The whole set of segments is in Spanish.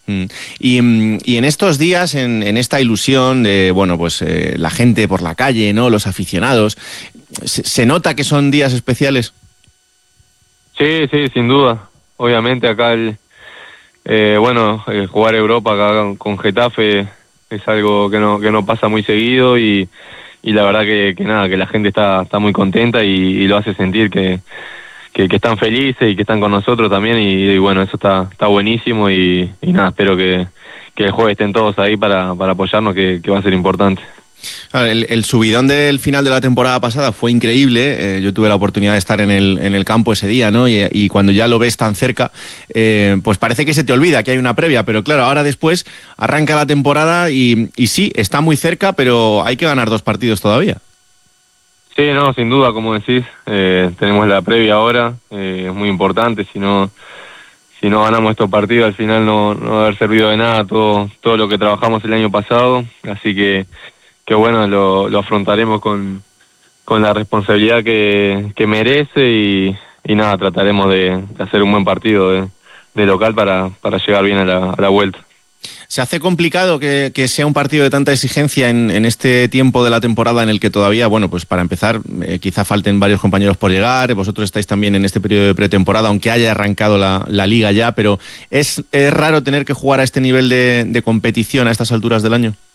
Y en estos días, en esta ilusión de, bueno, pues la gente por la calle, ¿no? Los aficionados, ¿se nota que son días especiales? Sí, sí, sin duda. Obviamente acá jugar Europa acá con Getafe es algo que no pasa muy seguido y la verdad que nada, que la gente está muy contenta y lo hace sentir que están felices y que están con nosotros también y bueno, eso está buenísimo y nada, espero que el jueves estén todos ahí para apoyarnos, que va a ser importante. El subidón del final de la temporada pasada fue increíble. Yo tuve la oportunidad de estar en el campo ese día, ¿no? Y cuando ya lo ves tan cerca, pues parece que se te olvida que hay una previa. Pero claro, ahora después arranca la temporada y sí, está muy cerca, pero hay que ganar 2 partidos todavía. Sí, no, sin duda, como decís, tenemos la previa ahora, es muy importante. Si no ganamos estos partidos, al final no va a haber servido de nada todo lo que trabajamos el año pasado. Así que bueno, lo afrontaremos con la responsabilidad que merece y nada, trataremos de hacer un buen partido de local para llegar bien a la vuelta. ¿Se hace complicado que sea un partido de tanta exigencia en este tiempo de la temporada en el que todavía, bueno, pues para empezar, quizá falten varios compañeros por llegar, vosotros estáis también en este periodo de pretemporada, aunque haya arrancado la liga ya, pero ¿es raro tener que jugar a este nivel de competición a estas alturas del año?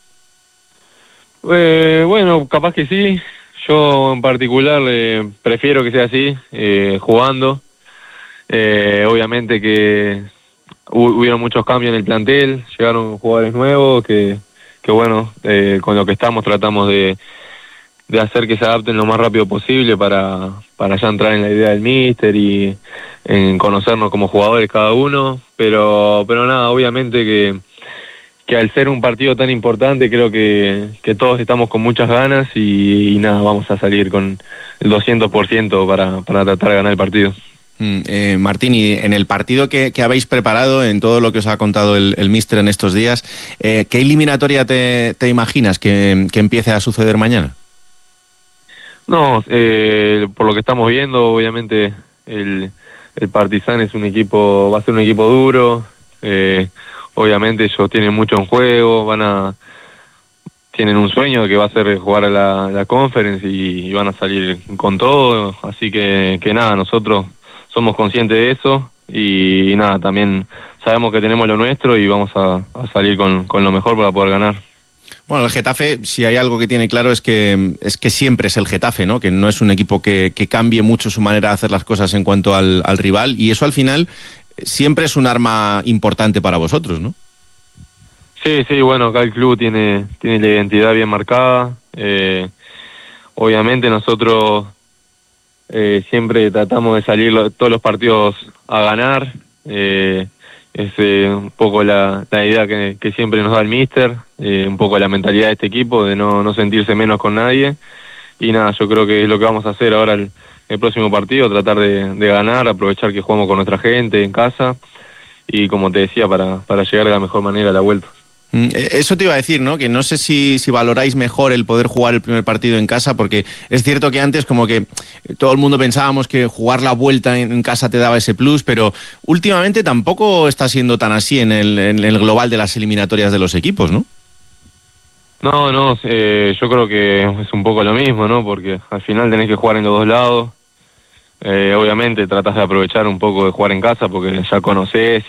Bueno, capaz que sí. Yo en particular prefiero que sea así, jugando. Obviamente que hubieron muchos cambios en el plantel, llegaron jugadores nuevos que bueno, con lo que estamos tratamos de hacer que se adapten lo más rápido posible para ya entrar en la idea del míster y en conocernos como jugadores cada uno, pero nada, obviamente que al ser un partido tan importante creo que todos estamos con muchas ganas y nada, vamos a salir con el 200% para tratar de ganar el partido. Martín, y en el partido que habéis preparado, en todo lo que os ha contado el míster en estos días, ¿qué eliminatoria te imaginas que empiece a suceder mañana? No, por lo que estamos viendo, obviamente el Partizan es va a ser un equipo duro, obviamente ellos tienen mucho en juego, tienen un sueño que va a ser jugar a la Conference y van a salir con todo, así que nada, nosotros somos conscientes de eso y nada, también sabemos que tenemos lo nuestro y vamos a salir con lo mejor para poder ganar. Bueno, el Getafe, si hay algo que tiene claro es que siempre es el Getafe, ¿no? Que no es un equipo que cambie mucho su manera de hacer las cosas en cuanto al rival, y eso al final siempre es un arma importante para vosotros, ¿no? Sí, bueno, acá el club tiene la identidad bien marcada. Obviamente nosotros siempre tratamos de salir todos los partidos a ganar. Es un poco la idea que siempre nos da el míster, un poco la mentalidad de este equipo, de no sentirse menos con nadie. Y nada, yo creo que es lo que vamos a hacer ahora el próximo partido, tratar de ganar, aprovechar que jugamos con nuestra gente en casa y, como te decía, para llegar de la mejor manera a la vuelta. Eso te iba a decir, ¿no? Que no sé si valoráis mejor el poder jugar el primer partido en casa, porque es cierto que antes como que todo el mundo pensábamos que jugar la vuelta en casa te daba ese plus, pero últimamente tampoco está siendo tan así en el global de las eliminatorias de los equipos, ¿no? No, yo creo que es un poco lo mismo, ¿no? Porque al final tenés que jugar en los dos lados. Obviamente tratás de aprovechar un poco de jugar en casa porque ya conocés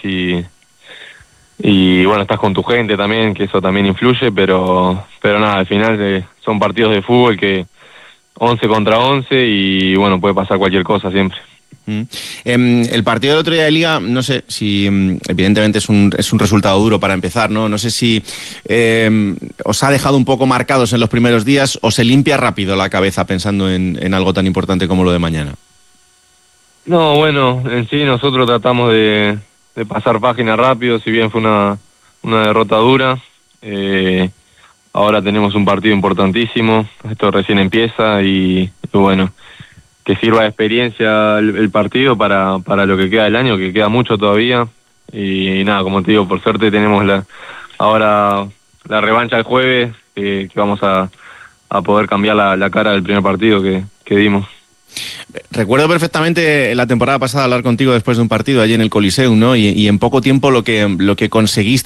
y bueno, estás con tu gente también, que eso también influye, pero nada, al final son partidos de fútbol que 11 contra 11 y bueno, puede pasar cualquier cosa siempre. El partido del otro día de Liga, no sé si evidentemente es un resultado duro para empezar, ¿no? No sé si os ha dejado un poco marcados en los primeros días o se limpia rápido la cabeza pensando en algo tan importante como lo de mañana. No, bueno, en sí nosotros tratamos de pasar página rápido, si bien fue una derrota dura. Ahora tenemos un partido importantísimo, esto recién empieza y bueno, que sirva de experiencia el partido para lo que queda del año, que queda mucho todavía. Y nada, como te digo, por suerte tenemos ahora la revancha el jueves, que vamos a poder cambiar la cara del primer partido que dimos. Recuerdo perfectamente la temporada pasada hablar contigo después de un partido allí en el Coliseum, ¿no? Y en poco tiempo lo que conseguiste